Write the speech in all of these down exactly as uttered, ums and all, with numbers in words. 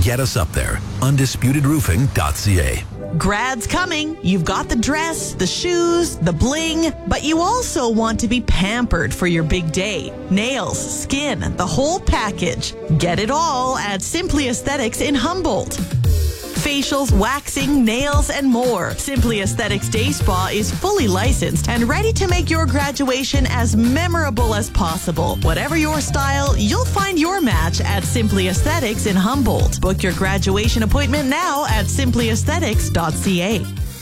Get us up there. undisputed roofing dot c a. Grad's coming. You've got the dress, the shoes, the bling, but you also want to be pampered for your big day. Nails, skin, the whole package. Get it all at Simply Aesthetics in Humboldt. Facials, waxing, nails, and more. Simply Aesthetics Day Spa is fully licensed and ready to make your graduation as memorable as possible. Whatever your style, you'll find your match at Simply Aesthetics in Humboldt. Book your graduation appointment now at simply aesthetics dot c a.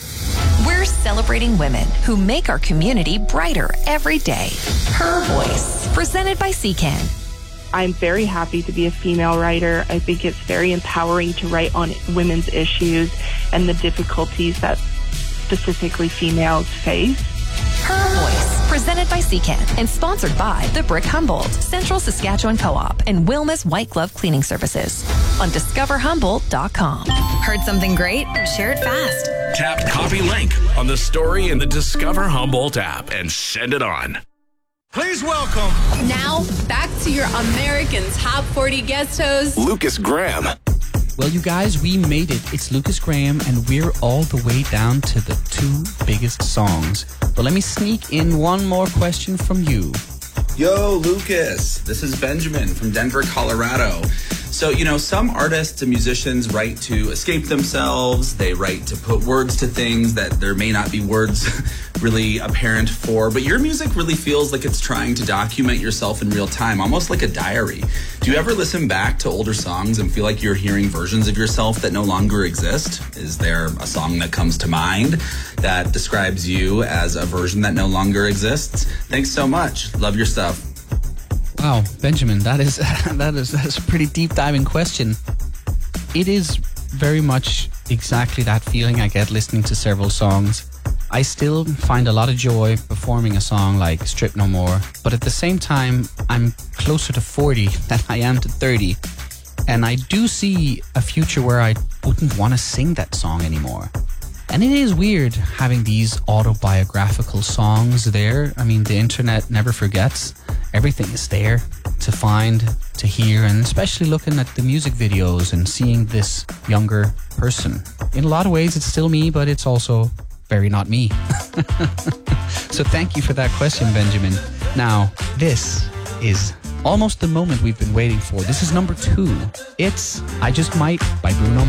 We're celebrating women who make our community brighter every day. Her Voice, presented by C C A N. I'm very happy to be a female writer. I think it's very empowering to write on women's issues and the difficulties that specifically females face. Her Voice, presented by C C A N and sponsored by The Brick Humboldt, Central Saskatchewan Co-op, and Wilma's White Glove Cleaning Services on discover humboldt dot com. Heard something great? Share it fast. Tap copy link on the story in the Discover Humboldt app and send it on. Please welcome. Now, back to your American Top forty guest host, Lucas Graham. Well, you guys, we made it. It's Lucas Graham, and we're all the way down to the two biggest songs. But let me sneak in one more question from you. Yo, Lucas. This is Benjamin from Denver, Colorado. So, you know, some artists and musicians write to escape themselves. They write to put words to things that there may not be words really apparent for. But your music really feels like it's trying to document yourself in real time, almost like a diary. Do you ever listen back to older songs and feel like you're hearing versions of yourself that no longer exist? Is there a song that comes to mind that describes you as a version that no longer exists? Thanks so much. Love your stuff. Wow, Benjamin, that is that is that's a pretty deep diving question. It is very much exactly that feeling I get listening to several songs. I still find a lot of joy performing a song like Strip No More, but at the same time, I'm closer to forty than I am to thirty, and I do see a future where I wouldn't want to sing that song anymore. And it is weird having these autobiographical songs there. I mean, the internet never forgets. Everything is there to find, to hear, and especially looking at the music videos and seeing this younger person. In a lot of ways, it's still me, but it's also very not me. So thank you for that question, Benjamin. Now, this is almost the moment we've been waiting for. This is number two. It's I Just Might by Bruno